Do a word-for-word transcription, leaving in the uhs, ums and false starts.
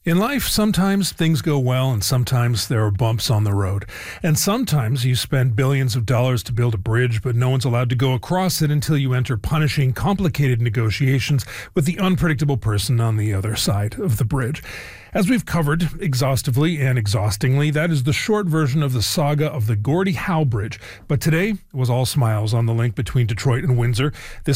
In life, sometimes things go well and sometimes there are bumps on the road. And sometimes you spend billions of dollars to build a bridge, but no one's allowed to go across it until you enter punishing, complicated negotiations with the unpredictable person on the other side of the bridge. As we've covered exhaustively and exhaustingly, that is the short version of the saga of the Gordie Howe Bridge. But today was all smiles on the link between Detroit and Windsor. This